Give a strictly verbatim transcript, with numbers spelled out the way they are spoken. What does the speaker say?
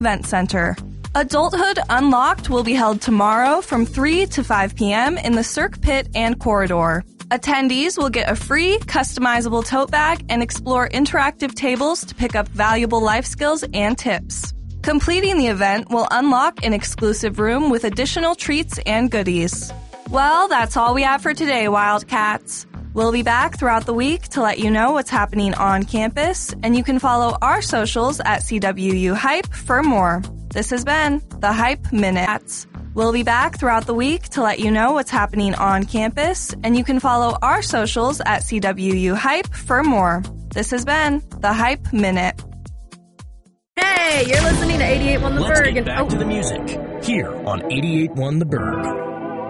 Event Center. Adulthood Unlocked will be held tomorrow from three to five p.m. in the Cirque Pit and Corridor. Attendees will get a free, customizable tote bag and explore interactive tables to pick up valuable life skills and tips. Completing the event will unlock an exclusive room with additional treats and goodies. Well, that's all we have for today, Wildcats. We'll be back throughout the week to let you know what's happening on campus, and you can follow our socials at C W U Hype for more. This has been the Hype Minute. We'll be back throughout the week to let you know what's happening on campus, and you can follow our socials at C W U Hype for more. This has been the Hype Minute. Hey, you're listening to eighty-eight point one The Let's Berg. get back and, oh. to the music here on eighty-eight point one The Berg.